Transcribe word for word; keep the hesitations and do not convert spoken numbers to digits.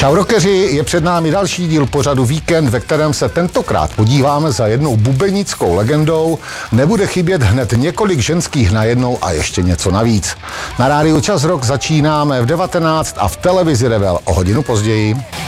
Čau rockeři, je před námi další díl pořadu Víkend, ve kterém se tentokrát podíváme za jednou bubenickou legendou. Nebude chybět hned několik ženských najednou a ještě něco navíc. Na rádiu Čas Rock začínáme v devatenáct a v televizi Rebel o hodinu později.